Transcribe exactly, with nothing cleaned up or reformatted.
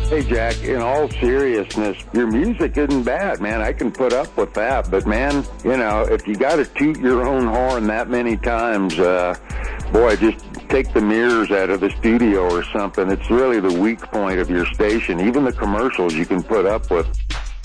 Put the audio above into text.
Hey, Jack, in all seriousness, your music isn't bad, man. I can put up with that. But, man, you know, if you got to toot your own horn that many times, uh, boy, just take the mirrors out of the studio or something. It's really the weak point of your station. Even the commercials you can put up with.